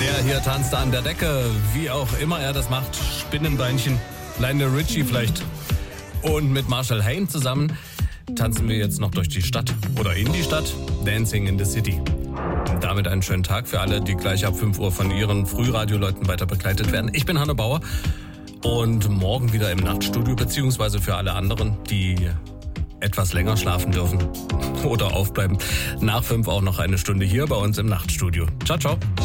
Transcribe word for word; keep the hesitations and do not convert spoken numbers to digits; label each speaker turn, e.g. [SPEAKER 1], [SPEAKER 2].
[SPEAKER 1] Der hier tanzt an der Decke, wie auch immer er das macht. Spinnenbeinchen, Lionel Richie vielleicht. Und mit Marshall Hayne zusammen tanzen wir jetzt noch durch die Stadt oder in die Stadt. Dancing in the City. Damit einen schönen Tag für alle, die gleich ab fünf Uhr von ihren Frühradioleuten weiter begleitet werden. Ich bin Hanne Bauer und morgen wieder im Nachtstudio, beziehungsweise für alle anderen, die etwas länger schlafen dürfen oder aufbleiben. Nach fünf auch noch eine Stunde hier bei uns im Nachtstudio. Ciao, ciao.